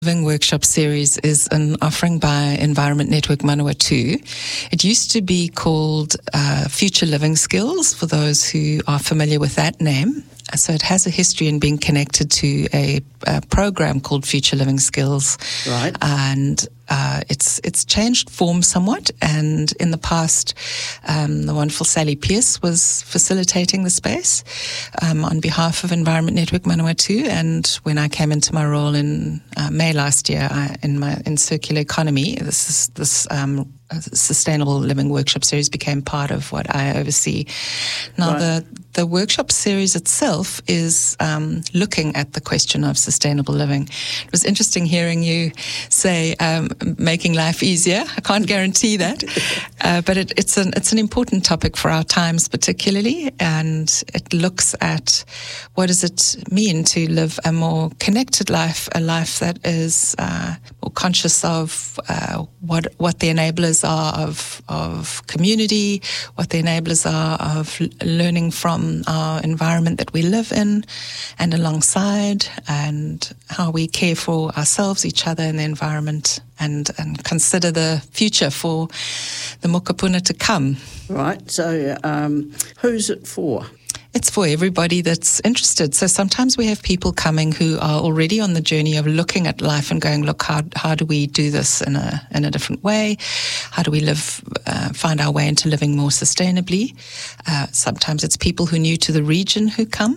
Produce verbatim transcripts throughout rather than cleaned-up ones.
Living Workshop Series is an offering by Environment Network Manawatu. It used to be called uh, Future Living Skills, for those who are familiar with that name. So it has a history in being connected to a, a program called Future Living Skills. Right. And uh, it's it's changed form somewhat. And in the past, um, the wonderful Sally Pierce was facilitating the space um, on behalf of Environment Network Manawatu. And when I came into my role in uh, May last year I, in my in circular economy, this is this. Um, Sustainable Living Workshop Series became part of what I oversee. Now, right. the the workshop series itself is um, looking at the question of sustainable living. It was interesting hearing you say um, making life easier. I can't guarantee that, uh, but it, it's an it's an important topic for our times, particularly, and it looks at what does it mean to live a more connected life, a life that is uh, more conscious of uh, what what the enablers are of of community, what the enablers are of l- learning from our environment that we live in and alongside, and how we care for ourselves, each other, and the environment, and, and consider the future for the mokopuna to come. Right, so um, who's it for? It's for everybody that's interested. So sometimes we have people coming who are already on the journey of looking at life and going, look, how how do we do this in a in a different way? How do we live, uh, find our way into living more sustainably? Uh, sometimes it's people who are new to the region who come.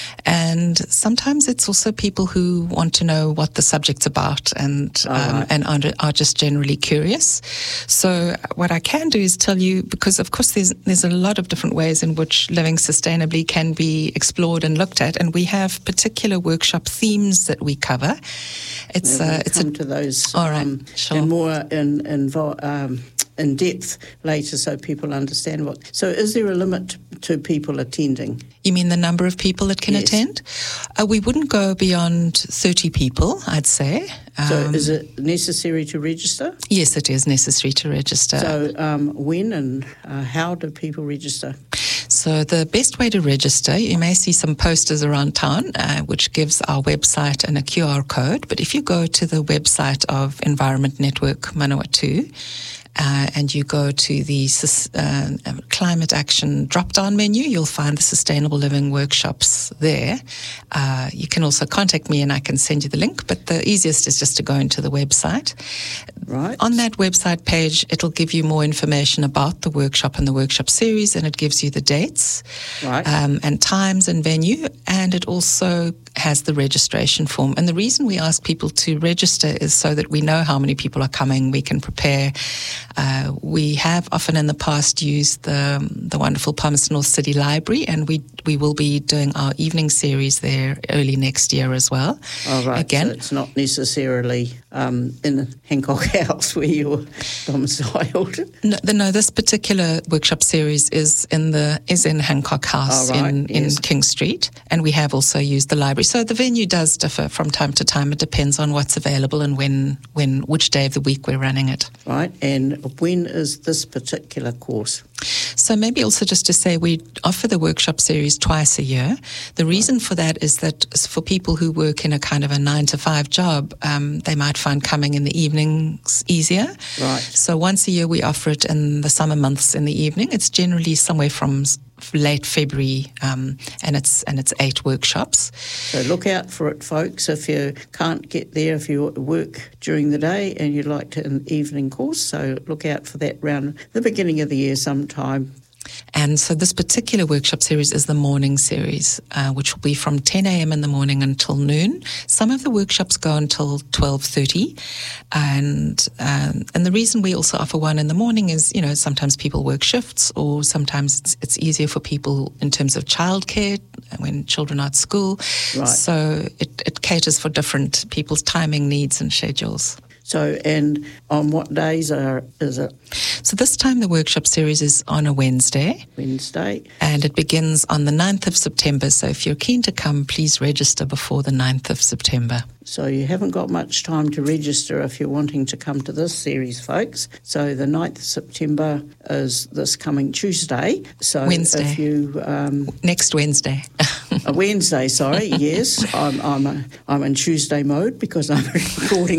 And sometimes it's also people who want to know what the subject's about and um, right. and are, are just generally curious. So what I can do is tell you, because of course there's there's a lot of different ways in which living sustainably can be explored and looked at, and we have particular workshop themes that we cover. It's yeah, we'll uh, it's come a, to those all right, um, sure. and more in in. Um, in depth later so people understand what... So is there a limit to people attending? You mean the number of people that can yes. attend? Uh, we wouldn't go beyond thirty people, I'd say. Um, so is it necessary to register? Yes, it is necessary to register. So um, when and uh, how do people register? So the best way to register, you may see some posters around town, uh, which gives our website and a Q R code. But if you go to the website of Environment Network Manawatu, Uh, and you go to the uh, climate action drop-down menu, you'll find the sustainable living workshops there. Uh, you can also contact me and I can send you the link, but the easiest is just to go into the website. Right. On that website page, it'll give you more information about the workshop and the workshop series, and it gives you the dates right. um, and times and venue, and it also has the registration form. And the reason we ask people to register is so that we know how many people are coming, we can prepare. Uh, we have often in the past used the the wonderful Palmerston North City Library, and we we will be doing our evening series there early next year as well. Oh, right. Again, so it's not necessarily um, in Hancock House where you're domiciled. No, the, no, this particular workshop series is in the is in Hancock House oh, right. in, in yes. King Street, and we have also used the library. So the venue does differ from time to time. It depends on what's available and when when which day of the week we're running it. Right, and when is this particular course? So maybe also just to say we offer the workshop series twice a year. The reason for that is that for people who work in a kind of a nine to five job, um, they might find coming in the evenings easier. Right. So once a year we offer it in the summer months in the evening. It's generally somewhere from late February, um, and it's and it's eight workshops. So look out for it, folks. If you can't get there, if you work during the day and you'd like to an evening course, so look out for that round the beginning of the year sometime. And so this particular workshop series is the morning series, uh, which will be from ten a.m. in the morning until noon. Some of the workshops go until twelve thirty. And um, and the reason we also offer one in the morning is, you know, sometimes people work shifts, or sometimes it's, it's easier for people in terms of childcare when children are at school. Right. So it, it caters for different people's timing needs and schedules. So, and on what days are is it? So this time the workshop series is on a Wednesday. Wednesday. And it begins on the ninth of September. So if you're keen to come, please register before the ninth of September. So you haven't got much time to register if you're wanting to come to this series, folks. So the ninth of September is this coming Tuesday. So Wednesday. If you um, Next Wednesday. a Wednesday, sorry, yes. I'm I'm a, I'm in Tuesday mode because I'm recording